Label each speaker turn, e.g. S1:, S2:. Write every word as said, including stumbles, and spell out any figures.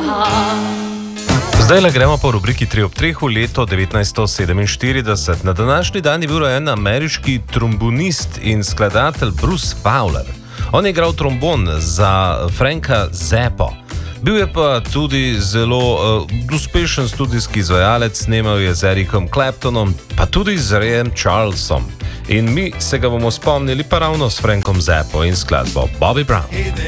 S1: Zdaj le gremo po rubriki tri ob treh v leto devetnajststo sedeminštirideset. Na današnji dan je bil rojen ameriški trombonist in skladatelj Bruce Fowler. On je igral trombon za Franka Zappo. Bil je pa tudi zelo uh, uspešen studijski izvajalec, snemal je z Ericom Claptonom, pa tudi z Rayem Charlesom. In mi se ga bomo spomnili pa ravno s Frankom Zappo in skladbo Bobby Brown.